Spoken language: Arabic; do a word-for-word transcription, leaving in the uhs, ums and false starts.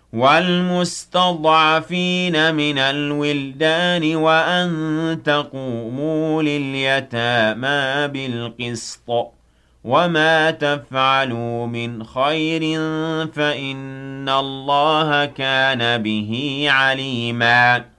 وَالْمُسْتَضْعَفِينَ مِنَ الْوِلْدَانِ وَأَن تَقُومُوا لِلْيَتَامَىٰ بِالْقِسْطِ ۚ وَمَا تَفْعَلُوا مِنْ خَيْرٍ فَإِنَّ اللَّهَ كَانَ بِهِ عَلِيمًا